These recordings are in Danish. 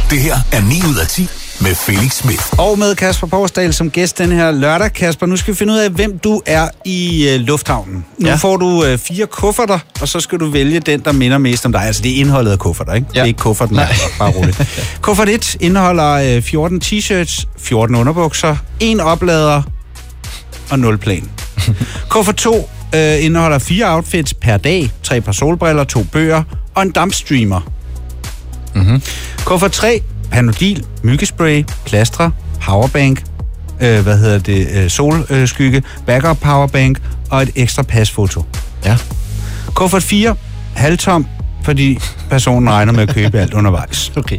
Det her er 9 ud af 10 med Felix Smith. Og med Kasper Porsdal som gæst den her lørdag. Kasper, nu skal vi finde ud af, hvem du er i lufthavnen. Nu får du 4 kufferter, og så skal du vælge den, der minder mest om dig. Altså, det er indholdet af kufferter, ikke? Ja. Det er ikke kufferten, bare roligt. Kuffert 1 indeholder 14 t-shirts, 14 underbukser, 1 oplader og 0 plan. Kuffert 2 indeholder 4 outfits per dag, 3 par solbriller, 2 bøger og en dampstreamer. Kuffert 3, Panodil, myggespray, plastre, powerbank, solskygge, backup powerbank og et ekstra pasfoto. Ja. Kuffert 4, halvtom, fordi personen regner med at købe alt undervejs. Okay.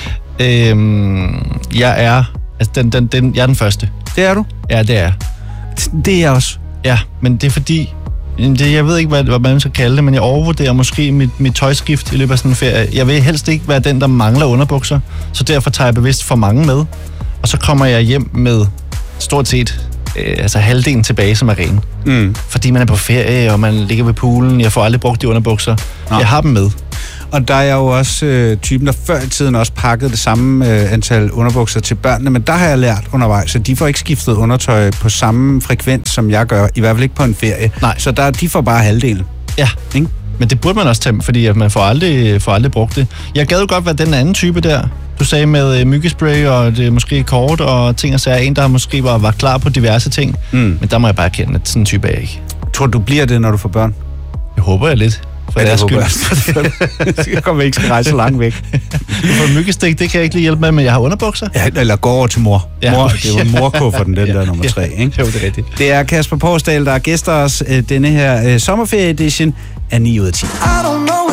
Jeg er den første. Det er du? Ja, det er. Det er jeg også. Ja, men det er fordi... Jeg ved ikke, hvad man skal kalde det, men jeg overvurderer måske mit tøjskift i løbet af sådan en ferie. Jeg vil helst ikke være den, der mangler underbukser, så derfor tager jeg bevidst for mange med. Og så kommer jeg hjem med stort set halvdelen tilbage, som er ren. Fordi man er på ferie, og man ligger ved poolen. Jeg får aldrig brugt de underbukser. Nå. Jeg har dem med. Og der er jo også typen, der før i tiden også pakkede det samme antal underbukser til børnene, men der har jeg lært undervejs, at de får ikke skiftet undertøj på samme frekvens, som jeg gør, i hvert fald ikke på en ferie. Nej. Så de får bare halvdelen. Ja, ikke? Men det burde man også tage, fordi at man får aldrig brugt det. Jeg gad jo godt være den anden type der. Du sagde med myggespray og det måske kort og ting og sager. En, der måske var klar på diverse ting. Men der må jeg bare erkende, at sådan en type er jeg ikke. Tror du bliver det, når du får børn? Jeg håber jeg lidt. For det håber jeg. Så kommer jeg ikke skal rejse så langt væk. Du får myggestik, det kan jeg ikke lige hjælpe med, men jeg har underbukser. Ja, eller går over til mor. Det er jo morkufferten, den der nummer 3, ikke? Jo, det er rigtigt. Det er Kasper Porsdal, der er gæster os denne her sommerferie-edition af 9 ud af 10.